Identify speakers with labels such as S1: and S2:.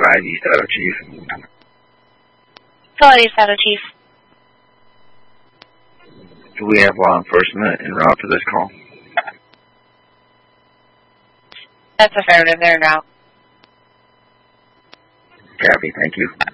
S1: 5 East Auto Chief.
S2: Hello, East Auto Chief.
S1: Do we have law enforcement en route to this call?
S2: That's affirmative. They're en route.
S1: Copy, thank you.